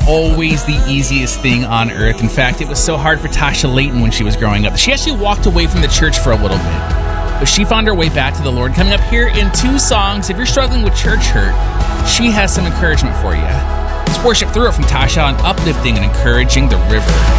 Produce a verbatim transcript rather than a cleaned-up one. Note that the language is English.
always the easiest thing on earth. In fact, it was so hard for Tasha Layton when she was growing up. She actually walked away from the church for a little bit, but she found her way back to the Lord. Coming up here in two songs, if you're struggling with church hurt, she has some encouragement for you. Let's worship through it from Tasha on uplifting and encouraging the river.